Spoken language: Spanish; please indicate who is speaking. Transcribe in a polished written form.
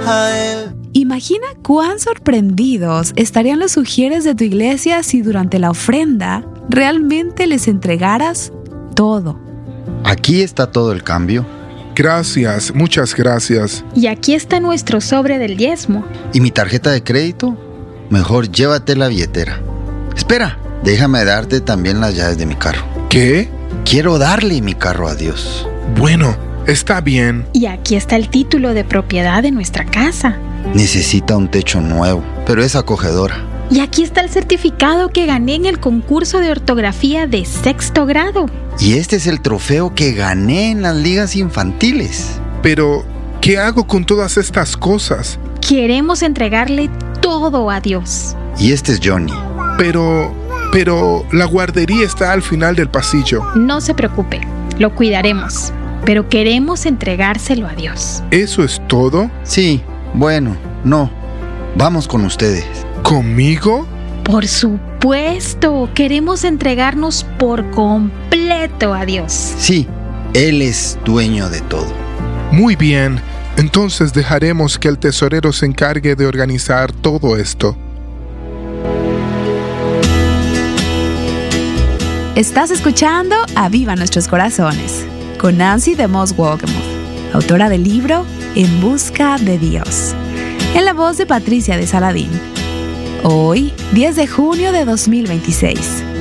Speaker 1: a Él.
Speaker 2: Imagina cuán sorprendidos estarían los sugieres de tu iglesia si durante la ofrenda realmente les entregaras todo.
Speaker 3: Aquí está todo el cambio.
Speaker 4: Gracias, muchas gracias.
Speaker 5: Y aquí está nuestro sobre del diezmo.
Speaker 3: ¿Y mi tarjeta de crédito? Mejor llévate la billetera. Espera, déjame darte también las llaves de mi carro.
Speaker 4: ¿Qué?
Speaker 3: Quiero darle mi carro a Dios.
Speaker 4: Bueno, está bien.
Speaker 5: Y aquí está el título de propiedad de nuestra casa.
Speaker 3: Necesita un techo nuevo, pero es acogedora.
Speaker 5: Y aquí está el certificado que gané en el concurso de ortografía de 6º grado.
Speaker 3: Y este es el trofeo que gané en las ligas infantiles.
Speaker 4: Pero, ¿qué hago con todas estas cosas?
Speaker 5: Queremos entregarle todo a Dios.
Speaker 3: Y este es Johnny.
Speaker 4: Pero la guardería está al final del pasillo.
Speaker 5: No se preocupe, lo cuidaremos. Pero queremos entregárselo a Dios.
Speaker 4: ¿Eso es todo?
Speaker 3: Sí, bueno, no. Vamos con ustedes.
Speaker 4: ¿Conmigo?
Speaker 5: Por supuesto, queremos entregarnos por completo a Dios.
Speaker 3: Sí, Él es dueño de todo.
Speaker 4: Muy bien, entonces dejaremos que el tesorero se encargue de organizar todo esto.
Speaker 2: Estás escuchando Aviva Nuestros Corazones con Nancy DeMoss Wolgemuth, autora del libro En Busca de Dios, en la voz de Patricia de Saladín. Hoy, 10 de junio de 2026.